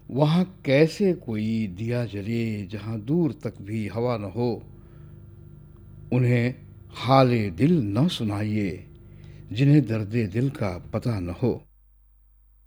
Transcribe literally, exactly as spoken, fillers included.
वहाँ कैसे कोई दिया जले जहाँ दूर तक भी हवा न हो। उन्हें हाले दिल न सुनाइए जिन्हें दर्दे दिल का पता न हो।